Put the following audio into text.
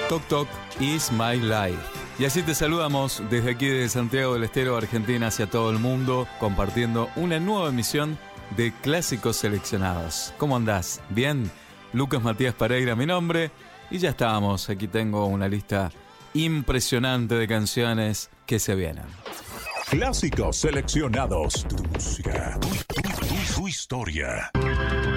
Toc Toc is my life. Y así te saludamos desde aquí de Santiago del Estero, Argentina, hacia todo el mundo, compartiendo una nueva emisión de Clásicos Seleccionados. ¿Cómo andás? ¿Bien? Lucas Matías Pereira, mi nombre, y ya estamos. Aquí tengo una lista impresionante de canciones que se vienen. Clásicos Seleccionados. Tu música, tu historia.